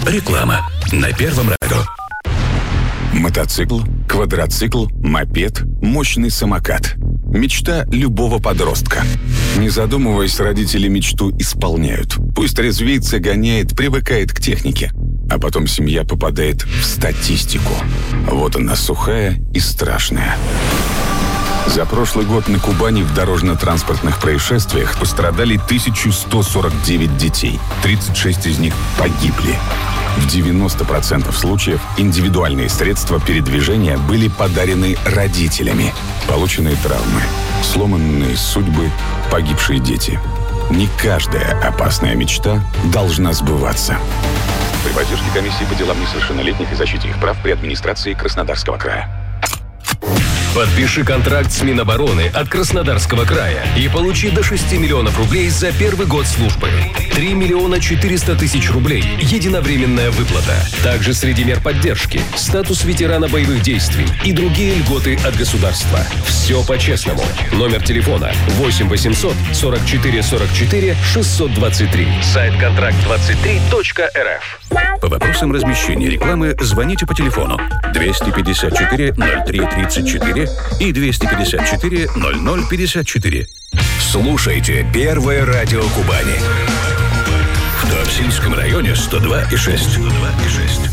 Реклама на Первом радио. Мотоцикл, квадроцикл, мопед, мощный самокат. Мечта любого подростка. Не задумываясь, родители мечту исполняют. Пусть резвится, гоняет, привыкает к технике. А потом семья попадает в статистику. Вот она, сухая и страшная. За прошлый год на Кубани в дорожно-транспортных происшествиях пострадали 1149 детей. 36 из них погибли. В 90% случаев индивидуальные средства передвижения были подарены родителями. Полученные травмы, сломанные судьбы, погибшие дети. Не каждая опасная мечта должна сбываться. При поддержке комиссии по делам несовершеннолетних и защите их прав при администрации Краснодарского края. Подпиши контракт с Минобороны от Краснодарского края и получи до 6 миллионов рублей за первый год службы. 3 миллиона 400 тысяч рублей – единовременная выплата. Также среди мер поддержки – статус ветерана боевых действий и другие льготы от государства. Все по-честному. Номер телефона 8 800 44 44 623. Сайт контракт23.рф. По вопросам размещения рекламы звоните по телефону 254 03 34 и 254 0054. Слушайте Первое радио Кубани. В Туапсинском районе 102,6.